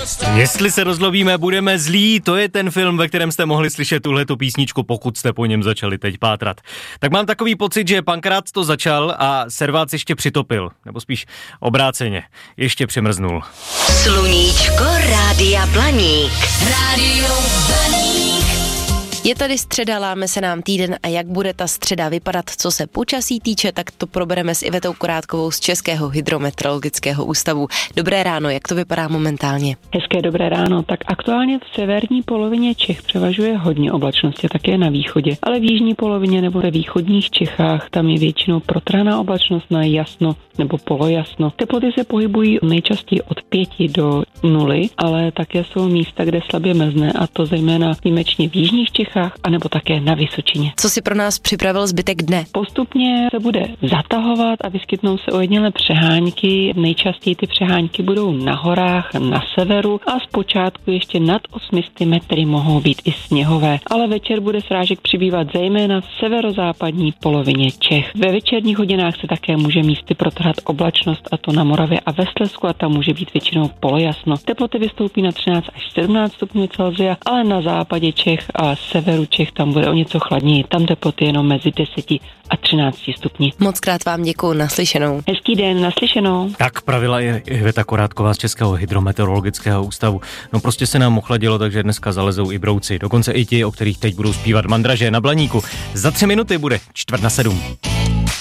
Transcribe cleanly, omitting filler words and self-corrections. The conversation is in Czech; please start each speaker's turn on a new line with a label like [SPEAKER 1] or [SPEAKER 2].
[SPEAKER 1] Jestli se rozlobíme, budeme zlí, to je ten film, ve kterém jste mohli slyšet tuhletu písničku, pokud jste po něm začali teď pátrat. Tak mám takový pocit, že Pankrác to začal a Servác ještě přitopil, nebo spíš obráceně, ještě přemrznul.
[SPEAKER 2] Sluníčko Rádia Blaník. Rádio Blaník.
[SPEAKER 3] Je tady středa, láme se nám týden a jak bude ta středa vypadat, co se počasí týče, tak to probereme s Ivetou Korátkovou z Českého hydrometeorologického ústavu. Dobré ráno, jak to vypadá momentálně?
[SPEAKER 4] Hezké dobré ráno, tak aktuálně v severní polovině Čech převažuje hodně oblačnosti, také na východě, ale v jižní polovině nebo ve východních Čechách tam je většinou protrhaná oblačnost na jasno nebo polojasno. Teploty se pohybují nejčastěji od 5 do 0, ale také jsou místa, kde slabě mrzne, a to zejména výjimečně v jižních Čechách anebo také na Vysočině.
[SPEAKER 3] Co si pro nás připravil zbytek dne?
[SPEAKER 4] Postupně se bude zatahovat a vyskytnou se ojedinělé přehánky. Nejčastěji ty přehánky budou na horách, na severu a zpočátku ještě nad 800 metry mohou být i sněhové. Ale večer bude srážek přibývat zejména v severozápadní polovině Čech. Ve večerních hodinách se také může místy protrhat oblačnost, a to na Moravě a ve Slezsku, a tam může být většinou polojasno. Teploty vystoupí na 13 až 17 stupňů Celsia, ale na západě Čech a severu Čech tam bude o něco chladněji. Tam teploty jenom mezi 10 a 13 stupni.
[SPEAKER 3] Mockrát vám děkuju, naslyšenou.
[SPEAKER 4] Hezký den, naslyšenou.
[SPEAKER 1] Tak pravila i Iveta Korátková z Českého hydrometeorologického ústavu. No prostě se nám ochladilo, takže dneska zalezou i brouci. Dokonce i ti, o kterých teď budou zpívat mandraže na Blaníku. Za 3 minuty bude 6:45.